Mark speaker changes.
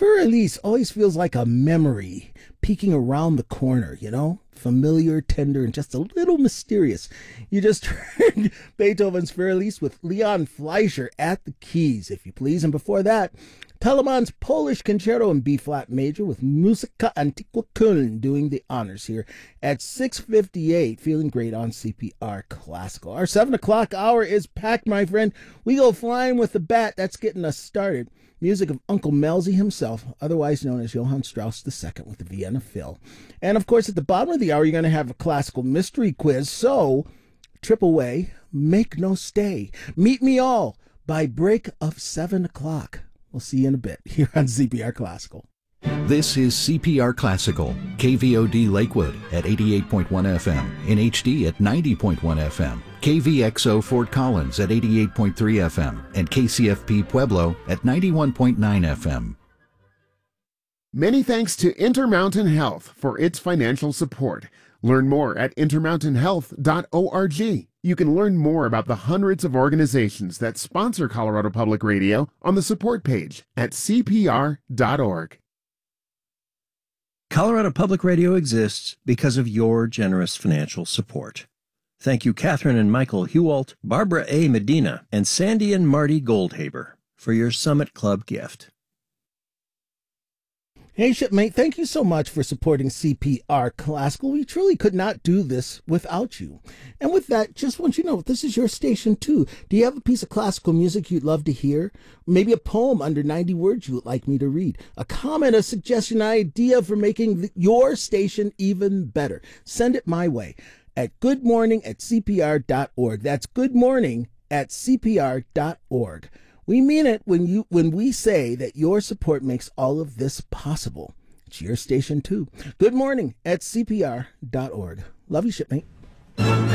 Speaker 1: Fur Elise always feels like a memory peeking around the corner, Familiar, tender, and just a little mysterious. You just heard Beethoven's Fur Elise with Leon Fleischer at the keys, if you please. And before that, Telemann's Polish Concerto in B-flat major with Musica Antiqua Köln doing the honors here at 6:58. Feeling great on CPR Classical. Our 7 o'clock hour is packed, my friend. We go flying with the bat. That's getting us started. Music of Uncle Melzi himself, otherwise known as Johann Strauss II with the Vienna Phil. And of course, at the bottom of the hour, you're going to have a classical mystery quiz. So, trip away, make no stay. Meet me all by break of 7 o'clock. We'll see you in a bit here on CPR Classical.
Speaker 2: This is CPR Classical, KVOD Lakewood at 88.1 FM, in HD at 90.1 FM, KVXO Fort Collins at 88.3 FM, and KCFP Pueblo at 91.9 FM.
Speaker 3: Many thanks to Intermountain Health for its financial support. Learn more at intermountainhealth.org. You can learn more about the hundreds of organizations that sponsor Colorado Public Radio on the support page at cpr.org.
Speaker 4: Colorado Public Radio exists because of your generous financial support. Thank you, Catherine and Michael Hewalt, Barbara A. Medina, and Sandy and Marty Goldhaber for your Summit Club gift.
Speaker 1: Hey, shipmate, thank you so much for supporting CPR Classical. We truly could not do this without you. And with that, just want you to know, this is your station too. Do you have a piece of classical music you'd love to hear? Maybe a poem under 90 words you would like me to read? A comment, a suggestion, an idea for making your station even better? Send it my way at goodmorning@cpr.org. That's goodmorning@cpr.org. We mean it when we say that your support makes all of this possible. It's your station too. Goodmorning@cpr.org. Love you, shipmate.